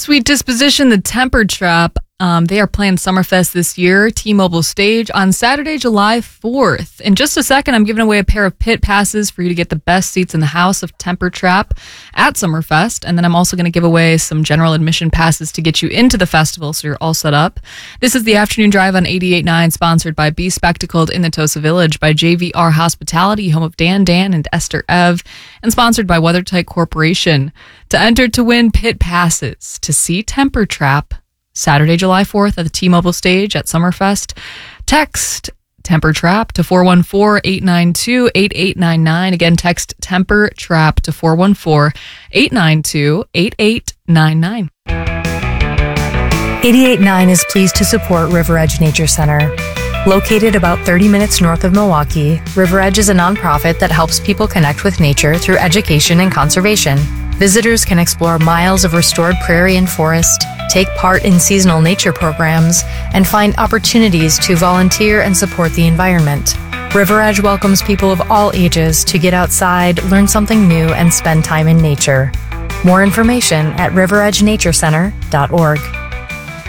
Sweet Disposition, the Temper Trap. They are playing Summerfest this year, T-Mobile Stage, on Saturday, July 4th. In just a second, I'm giving away a pair of pit passes for you to get the best seats in the house of Temper Trap at Summerfest. And then I'm also going to give away some general admission passes to get you into the festival, so you're all set up. This is the Afternoon Drive on 88.9, sponsored by Be Spectacled in the Tosa Village, by JVR Hospitality, home of Dan and Esther Ev, and sponsored by WeatherTight Corporation. To enter to win pit passes to see Temper Trap Saturday, July 4th at the T-Mobile Stage at Summerfest, text Temper Trap to 414-892-8899. Again, text Temper Trap to 414-892-8899. 88.9 is pleased to support River Edge Nature Center. Located about 30 minutes north of Milwaukee, River Edge is a nonprofit that helps people connect with nature through education and conservation. Visitors can explore miles of restored prairie and forest, take part in seasonal nature programs, and find opportunities to volunteer and support the environment. River Edge welcomes people of all ages to get outside, learn something new, and spend time in nature. More information at riveredgenaturecenter.org.